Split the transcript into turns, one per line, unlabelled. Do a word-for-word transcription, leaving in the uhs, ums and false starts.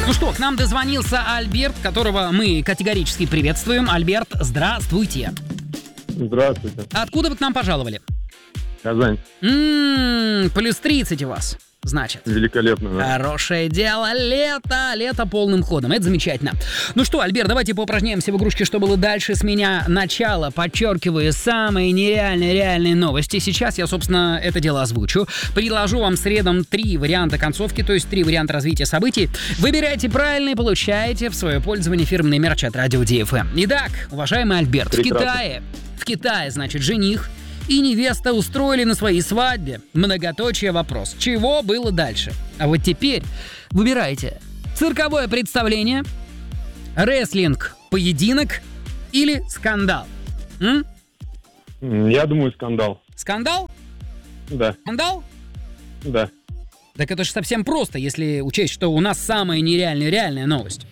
Ну что, к нам дозвонился Альберт, которого мы категорически приветствуем. Альберт, здравствуйте.
Здравствуйте.
Откуда вы к нам пожаловали?
Казань.
М-м, плюс тридцать у вас, значит.
Великолепно, да.
Хорошее дело. Лето, лето полным ходом. Это замечательно. Ну что, Альберт, давайте поупражняемся в игрушке «Что было дальше?» С меня начало, подчеркиваю, самые нереальные реальные новости. Сейчас я, собственно, это дело озвучу. Предложу вам средом три варианта концовки, то есть три варианта развития событий. Выбирайте правильный, получаете в свое пользование фирменный мерч от Радио Ди Эф Эм. Итак, уважаемый Альберт,
Прекрасно.
в Китае, в Китае, значит, жених и невеста устроили на своей свадьбе. Многоточие вопрос. Чего было дальше? А вот теперь выбирайте. Цирковое представление, рестлинг, поединок или скандал? М?
М, Я думаю, скандал.
Скандал?
Да,
Скандал?
да.
Так это же совсем просто, если учесть, что у нас самая нереальная реальная новость.